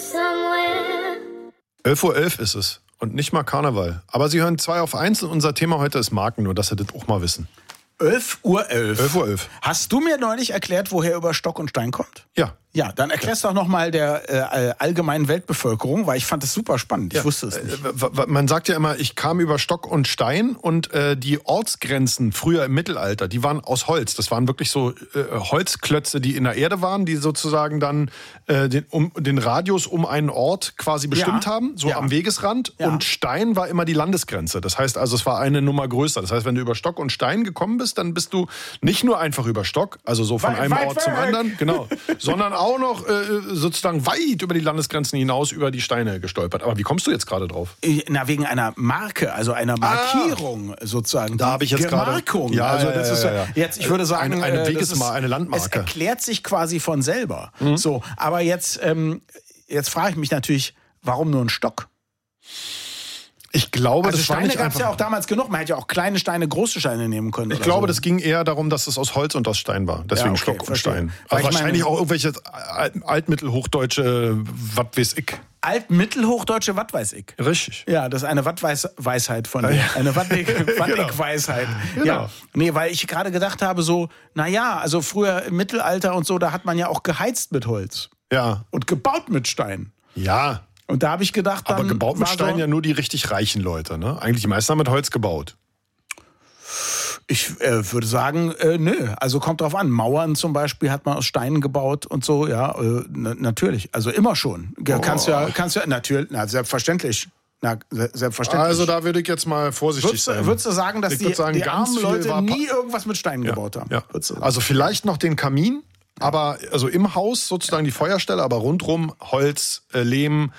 somewhere. 11:11 Uhr ist es und nicht mal Karneval. Aber Sie hören 2 auf 1 und unser Thema heute ist Marken, nur dass Sie das auch mal wissen. 11:11 Uhr. 11:11 Uhr. Hast du mir neulich erklärt, woher über Stock und Stein kommt? Ja. Ja, dann erklärst doch nochmal der allgemeinen Weltbevölkerung, weil ich fand das super spannend. Ich wusste es nicht. Man sagt ja immer, ich kam über Stock und Stein und die Ortsgrenzen früher im Mittelalter, die waren aus Holz. Das waren wirklich so Holzklötze, die in der Erde waren, die sozusagen dann den Radius um einen Ort quasi bestimmt haben, so am Wegesrand. Ja. Und Stein war immer die Landesgrenze. Das heißt also, es war eine Nummer größer. Das heißt, wenn du über Stock und Stein gekommen bist, dann bist du nicht nur einfach über Stock, also so von einem Ort zum anderen, genau, sondern auch noch sozusagen weit über die Landesgrenzen hinaus über die Steine gestolpert. Aber wie kommst du jetzt gerade drauf? Na, wegen einer Marke, also einer Markierung sozusagen. Da habe ich jetzt gerade... Gemarkung. Ja, also das ist jetzt, ich würde sagen... Eine eine Landmarke. Es erklärt sich quasi von selber. So, aber jetzt frage ich mich natürlich, warum nur ein Stock? Ich glaube, also das war Steine nicht gab es einfach... ja auch damals genug. Man hätte ja auch kleine Steine, große Steine nehmen können. Ich glaube, das ging eher darum, dass es aus Holz und aus Stein war. Deswegen Stock und Stein. Also wahrscheinlich auch irgendwelche altmittelhochdeutsche was weiß ich. Altmittelhochdeutsche was weiß ich. Richtig. Ja, das ist eine Weisheit von dir. Eine Weisheit. Genau. Ja. Nee, weil ich gerade gedacht habe, so, naja, also früher im Mittelalter und so, da hat man ja auch geheizt mit Holz. Ja. Und gebaut mit Stein. Ja. Und da habe ich gedacht, dann aber gebaut mit Stein so, ja nur die richtig reichen Leute, ne? Eigentlich die meisten haben mit Holz gebaut. Ich würde sagen, nö. Also kommt drauf an. Mauern zum Beispiel hat man aus Steinen gebaut und so, ja, natürlich. Also immer schon. Kannst ja, natürlich, selbstverständlich. Selbstverständlich. Also da würde ich jetzt mal vorsichtig sein. Würdest du sagen, dass die armen Leute nie irgendwas mit Steinen gebaut haben? Ja. Also vielleicht noch den Kamin, aber also im Haus sozusagen die Feuerstelle, aber rundrum Holz, Lehm,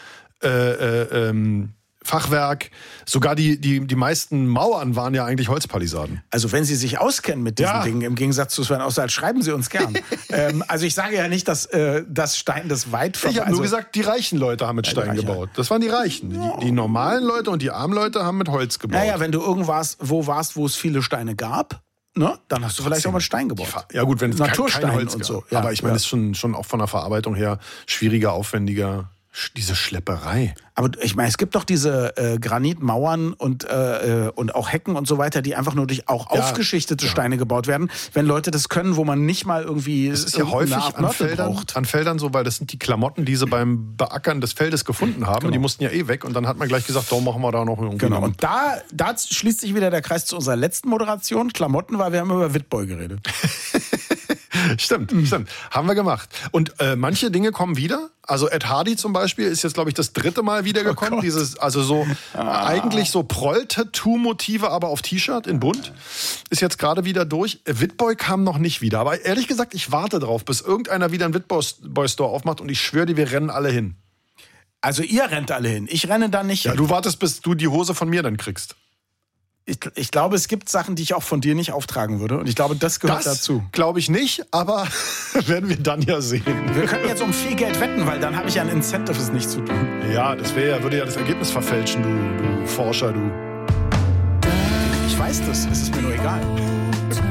Fachwerk, sogar die meisten Mauern waren ja eigentlich Holzpalisaden. Also wenn Sie sich auskennen mit diesen Dingen, im Gegensatz zu Sven Auswald, schreiben Sie uns gern. Also ich sage ja nicht, dass das Stein das weit Ich habe nur gesagt, die reichen Leute haben mit Stein gebaut. Das waren die Reichen. Die normalen Leute und die armen Leute haben mit Holz gebaut. Naja, wenn du wo warst, wo es viele Steine gab, ne, dann hast du vielleicht auch mit Stein gebaut. Ja gut, wenn es Naturstein kein Holz und gab. so. Ja, aber ich meine, es ist schon auch von der Verarbeitung her schwieriger, aufwendiger. Diese Schlepperei. Aber ich meine, es gibt doch diese Granitmauern und auch Hecken und so weiter, die einfach nur durch auch aufgeschichtete Steine gebaut werden. Wenn Leute das können, wo man nicht mal irgendwie... Das ist ja häufig an Feldern so, weil das sind die Klamotten, die sie beim Beackern des Feldes gefunden haben. Genau. Und die mussten ja weg. Und dann hat man gleich gesagt, da machen wir da noch irgendwie... Genau, und da schließt sich wieder der Kreis zu unserer letzten Moderation. Klamotten, weil wir haben über Witboy geredet. Stimmt. Haben wir gemacht. Und manche Dinge kommen wieder. Also Ed Hardy zum Beispiel ist jetzt, glaube ich, das 3. Mal wiedergekommen. Eigentlich so Proll-Tattoo-Motive, aber auf T-Shirt in bunt. Ist jetzt gerade wieder durch. Witboy kam noch nicht wieder. Aber ehrlich gesagt, ich warte drauf, bis irgendeiner wieder einen Witboy-Store aufmacht. Und ich schwöre dir, wir rennen alle hin. Also ihr rennt alle hin. Ich renne da nicht hin. Ja, du wartest, bis du die Hose von mir dann kriegst. Ich glaube, es gibt Sachen, die ich auch von dir nicht auftragen würde. Und ich glaube, das gehört dazu. Das glaube ich nicht, aber werden wir dann ja sehen. Wir können jetzt um viel Geld wetten, weil dann habe ich ja ein Incentive, es nicht zu tun. Ja, würde ja das Ergebnis verfälschen, du Forscher, du. Ich weiß das, es ist mir nur egal.